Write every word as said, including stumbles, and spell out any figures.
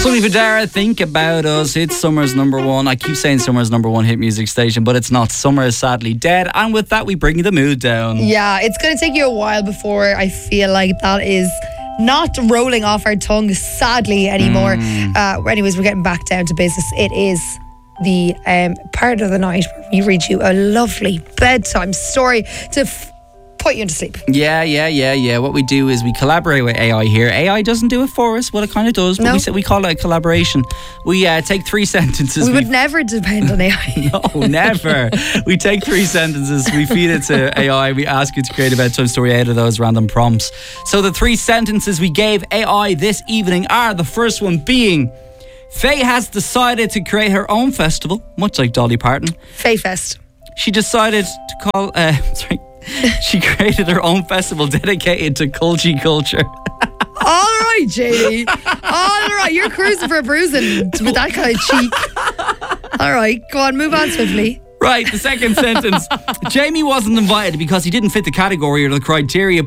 Sonny Fodera, Think About Us. It's Summer's number one. I keep saying Summer's number one hit music station, but it's not. Summer is sadly dead. And with that, we bring the mood down. Yeah, it's going to take you a while before I feel like that is not rolling off our tongue, sadly, anymore. Mm. Uh, anyways, we're getting back down to business. It is the um, part of the night where we read you a lovely bedtime story to f- put you into sleep. Yeah, yeah, yeah, yeah. What we do is we collaborate with A I here. A I doesn't do it for us. Well, it kind of does, but no. we, we call it a collaboration. We uh, take three sentences. We would never depend on A I. No, never. We take three sentences, we feed it to A I, we ask it to create a bedtime story out of those random prompts. So the three sentences we gave A I this evening are, the first one being, Faye has decided to create her own festival, much like Dolly Parton. Faye Fest. She decided to call, uh, sorry, she created her own festival dedicated to culture culture. All right, J D. All right, you're cruising for a bruising with that kind of cheek. All right, go on, move on swiftly. Right, the second sentence. Jamie wasn't invited because he didn't fit the category or the criteria